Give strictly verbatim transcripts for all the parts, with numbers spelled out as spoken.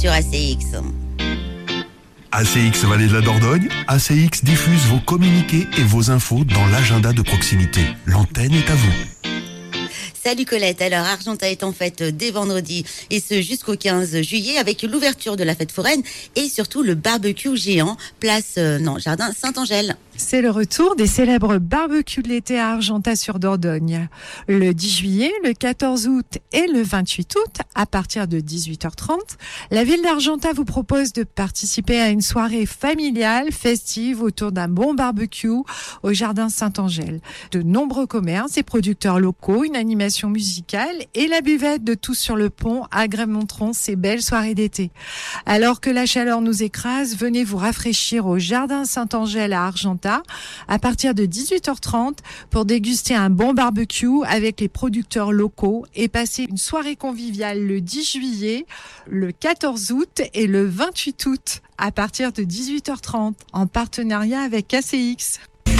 sur A C X. A C X Vallée de la Dordogne, A C X diffuse vos communiqués et vos infos dans l'agenda de proximité. L'antenne est à vous. Salut Colette, alors Argentat est en fête dès vendredi et ce jusqu'au quinze juillet avec l'ouverture de la fête foraine et surtout le barbecue géant, place, euh, non, jardin Saint-Angèle. C'est le retour des célèbres barbecues de l'été à Argentat-sur-Dordogne. Le dix juillet, le quatorze août et le vingt-huit août, à partir de dix-huit heures trente, la ville d'Argentat vous propose de participer à une soirée familiale, festive, autour d'un bon barbecue au jardin Saint-Angèle. De nombreux commerces et producteurs locaux, une animation musicale et la buvette de Tous sur le pont agrémenteront ces belles soirées d'été. Alors que la chaleur nous écrase, venez vous rafraîchir au jardin Saint-Angèle à Argentat à partir de dix-huit heures trente pour déguster un bon barbecue avec les producteurs locaux et passer une soirée conviviale le dix juillet, le quatorze août et le vingt-huit août à partir de dix-huit heures trente en partenariat avec A C X.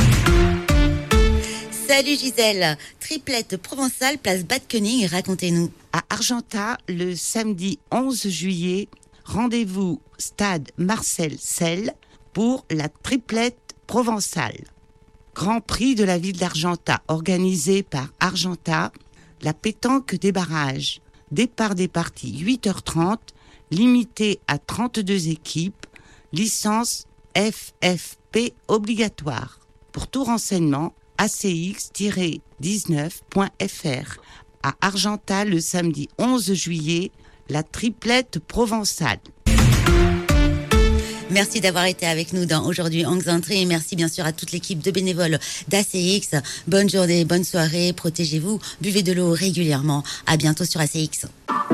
Salut Gisèle, triplette provençale, place Bad Koenig, racontez-nous. À Argentat, le samedi onze juillet, rendez-vous stade Marcel Selle pour la triplette provençale. Grand prix de la ville d'Argentat, organisé par Argentat, la pétanque des barrages. Départ des parties huit heures trente, limité à trente-deux équipes, licence F F P obligatoire. Pour tout renseignement, A C X dix-neuf point F R. À Argentat, le samedi onze juillet, la triplette provençale. Merci d'avoir été avec nous dans Aujourd'hui Angxintri et merci bien sûr à toute l'équipe de bénévoles d'A C X. Bonne journée, bonne soirée, protégez-vous, buvez de l'eau régulièrement. À bientôt sur A C X.